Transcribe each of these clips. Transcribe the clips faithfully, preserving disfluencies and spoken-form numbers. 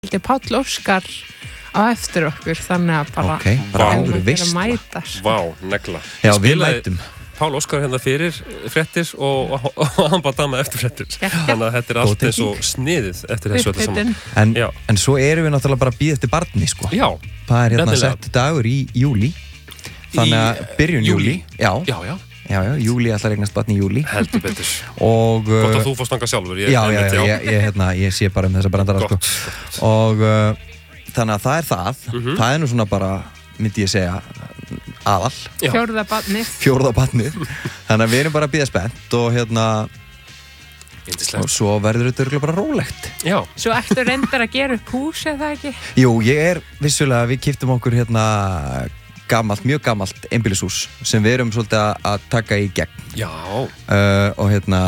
Þetta Páll Óskar á eftir okkur, þannig að bara okay, bara alveg veistla. Vá, negla. Já, við mætum. Páll Óskar hérna fyrir fréttir og, og, og hann bara dama eftir fréttir. Þannig að þetta er allt eins og sniðið eftir þessu öllu saman. En, en svo erum við náttúrulega bara að bíða eftir barni, sko. Já. Það er hérna sett dagur í júlí. Þannig að byrjun júlí. Já. Já, já. Já, já, júlí ætlar eignast barn í júlí. Heldur betur. Og gott að þú fórst þangað sjálfur. Ég, já, já, já, ég, ég, hérna, ég sé bara um þessa brandara, sko. Og uh, þannig að það er það. Mm-hmm. Það er nú svona bara, myndi ég segja, aðal. Fjórða barnið. Fjórða barnið. Þannig að við erum bara að bíða spennt og hérna, og svo verður þetta örugglega bara rólegt. Já. Svo ertu reyndar að gera upp hús, eða ekki? Jú, ég er vissulega, við keyptum okkur hérna gamalt, mjög gamalt einbýlishús sem við erum svolítið að, að taka í gegn. Já. Uh, og hérna,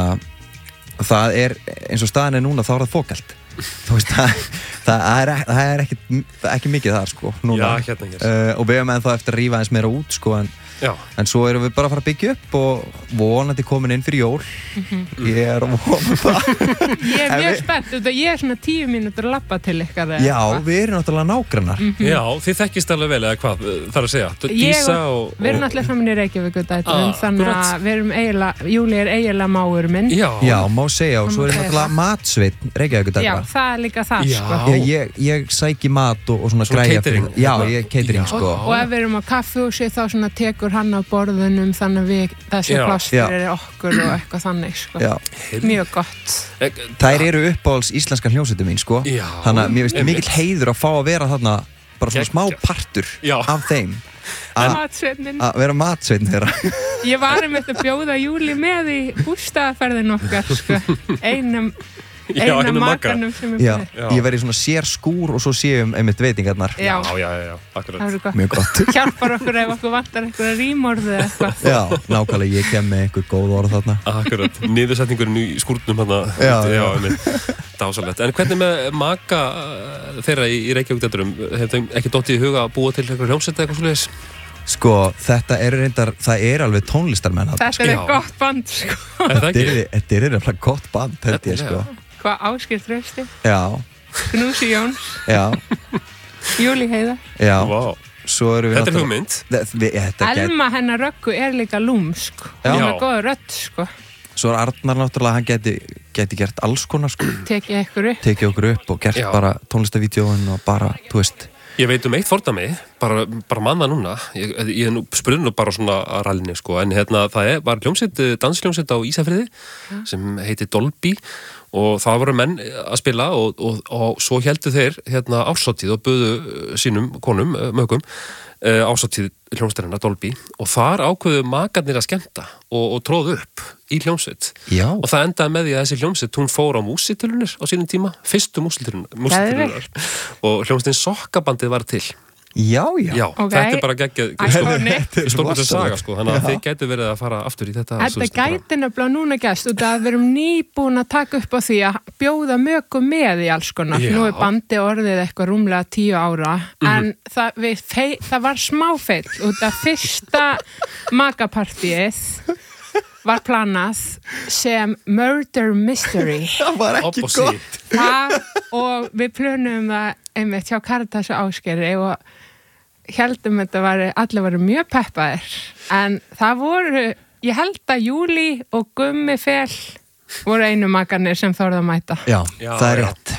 það er, eins og staðan er núna, þá er það fókalt. Þú veist, það, það er, það er ekki, ekki mikið þar, sko, núna. Já, hérna hér. Uh, og við erum ennþá eftir að rífa eins meira út, sko, en, en svo erum við bara að fara að byggja upp og vonandi komin inn fyrir jól. Mm-hmm. Ég er að vona það. Ég er mjög spennt, ég er svona tíu mínútur að labba til ykkar. Já, við erum náttúrulega nágrannar. Mm-hmm. Já, þið þekkist alveg vel, eða hvað, þarf að segja? Dísa og... Við erum náttúrulega saman í Reykjavík og dættum, ah, þannig að við erum eiginlega, Júlí er eiginlega mágur minn. Já, Já má segja, og svo er náttúrulega matsveinn Reykjavík og dættum. Já, það er líka það, sko. Ég, ég, ég sæki mat og, og svona, svona græja catering. Já, ég catering, sko. Og, og ef við erum á kaffihúsi, þá svona tekur hann á borðunum, þannig að við, það sé pláss fyrir okkur og eitthvað þannig, sko. Já. Mjög gott. Þær eru uppáhalds íslenska hljómsveitin mín, sko. Já. Þannig að mér finnst mikill heiður að fá að vera þarna bara svona smá partur Já. Af þeim. Matsveitnin. Að vera matsveitn þeirra. Ég var um þetta að bjóða Júlí með í bústaðaferðin okkar, sko. Einum Já, eina makanum sem er já, ég verði svona sér skúr og svo séum einmitt veitingarnar. Já, já, já, já, akkurat. Mjög gott. Hjálpar okkur ef okkur vantar einhverja rímorðu eða eitthvað. Já, nákvæmlega, ég kem með einhver góð orð þarna. Akkurat, niðursetningurinn í skúrnum þarna. Já, já, einmitt. Dásalegt. En hvernig með maka þeirra í, í Reykjavík-dætturum? Hefur þeim ekki dottið í huga að búa til einhver hljómsveit eða eitthvað svoleiðis? Sko, þetta er reyndar, það er alveg tónlistarmenn. Þetta er gott band, sko. Er það ekki? Þetta er reyndar gott band, held ég, sko. Hvað Ásgeir Trausti? Já. Knúsi Jóns? Já. Júlí Heiða? Já. Vá. Svo erum við Þetta er hugmynd. Þetta Elma get... hennar Röggu er líka lúmsk. Hún er góð rödd, sko. Svo er Arnar náttúrulega, hann geti, geti gert alls konar, sko. Tekið ykkur upp. Tekið okkur upp og gert Já. Bara tónlistavídeóin og bara, þú veist. Ég veit um eitt fordæmi, bara, bara manna núna. Ég, ég spurði nú bara svona að rallinni, sko. En hérna, það er, var hljómsveit, dansljómsveit á Ísafirði ja. Sem heitir Dolby. Og það voru menn að spila og, og, og svo héldu þeir hérna árshátíð og buðu sínum konum, mögum, árshátíð hljómsveitarina Dolby og þar ákveðu makarnir að skemmta og, og tróðu upp í hljómsveit. Já. Og það endaði með því að þessi hljómsveit, hún fór á músíktilraunir á sínum tíma, fyrstu músíktilraunir og hljómsveitin Sokkabandið var til. Já, já. Já, okay. Þetta er bara geggjað stórmyndu saga, sko, þannig að þið gætu verið að fara aftur í þetta. Þetta gæti nefnilega núna gæst út að við erum nýbúin að taka upp á því að bjóða mögum með í alls konar. Nú er bandi orðið eitthvað rúmlega tíu ára, mm-hmm. en það, við, fei, það var smáfeill út að fyrsta makapartíið var planað sem Murder Mystery. Það var ekki gott. Það, og við plönum það einmitt hjá Karitas og Ásgeiri og heldum þetta var, allir voru mjög peppaðir. En það voru, ég held að Júlí og Gummi Fel voru einu makarnir sem þorðu að mæta. Já, já það er rétt.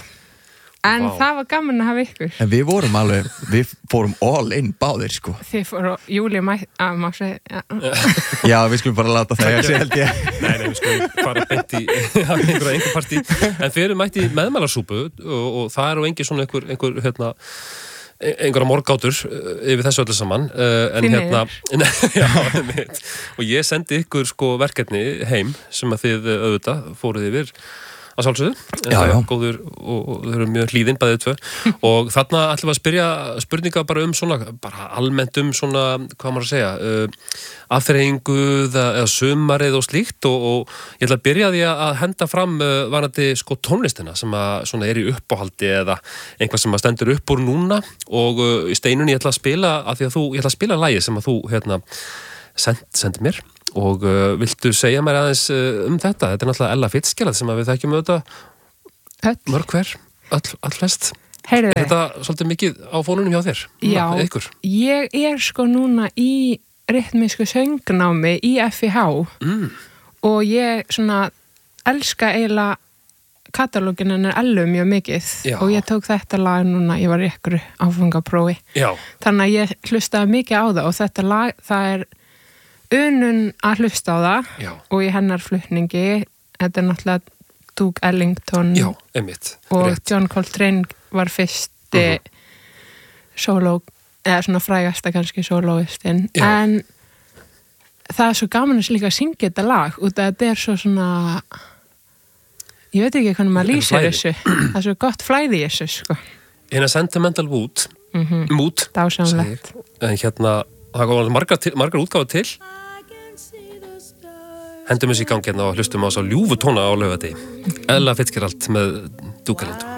En Vá. Það var gaman að hafa ykkur. En við vorum alveg, við fórum all in báðir, sko. Þið fóru, Júlí mætt, að maður segja, já. Já, við skulum bara láta það, ég sé held ég. Nei, nei, við skulum fara beint í einhverja einhver partí. En þið eru mætt í meðmælarsúpu og, og það eru engi svona einhver, einhver, hérna, einhverja morgátur yfir þessu öllu saman. En Þið hérna, já, einmitt. Og ég sendi ykkur, sko, verkefni heim sem að þið auðvitað fóruð yfir að sjálfsögðu, já, já. Góður og, og þau eru mjög hlýðin bæðið tvö og þarna ætlum við að spyrja spurninga bara um svona, bara almennt um svona, hvað maður að segja uh, afþreyingu eða sumarið og slíkt og, og ég ætla að byrja því að henda fram uh, varandi sko tónlistina sem að svona er í uppáhaldi eða einhvað sem að stendur upp úr núna og uh, í Steinunni ég ætla að spila að því að þú, ég ætla að spila lagið sem að þú hérna send, sendi mér og uh, viltu segja mér aðeins uh, um þetta? Þetta er náttúrulega Ella Fitzgerald sem að við þekkjum auðvitað mörg hver, all, all flest. Heyrðu. Er þetta svolítið mikið á fónunum hjá þér? Já, Ykkur? ég er sko núna í rytmísku söngnámi í F I H Mm. og ég svona elska eiginlega katalógin hennar Ellu mjög mikið Já. og ég tók þetta lag núna, ég var í ykkur áfangaprófi. Já. Þannig að ég hlustaði mikið á það og þetta lag, það er unun að hlusta á það Já. og í hennar flutningi, þetta er náttúrulega Duke Ellington Já, einmitt. og Rétt. John Coltrane var fyrsti Mhm. sóló, eða svona frægasta kannski sólóistinn, Já. en það er svo gaman að líka að syngja þetta lag út að þetta er svo svona ég veit ekki hvernig maður Er lýsir flæði? þessu það er svo gott flæði í þessu sko. In a sentimental mood, mm mood, dásamlegt. segir. En hérna, það kom margar, til, margar útgáfa til. Hendum þessi í gangi hérna og hlustum á þess að ljúfu tóna á laugardegi. Ella Fitzgerald með Duke Ellington.